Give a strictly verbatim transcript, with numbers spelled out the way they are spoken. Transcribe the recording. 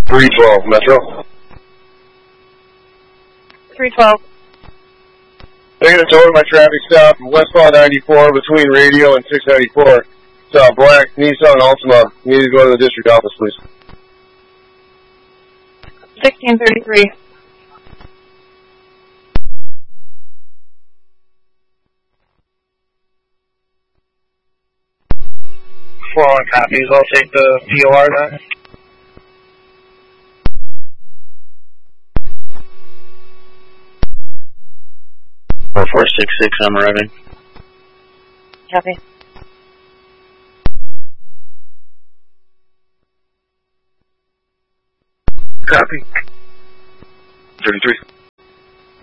three twelve, Metro. three twelve. Taking a total of my traffic stop from westbound ninety-four between Radio and six ninety-four. It's a black Nissan Altima. You need to go to the district office, please. sixteen thirty-three. four one copies. I'll take the P O R then. four four six six, I'm arriving. Copy. Copy. thirty-three.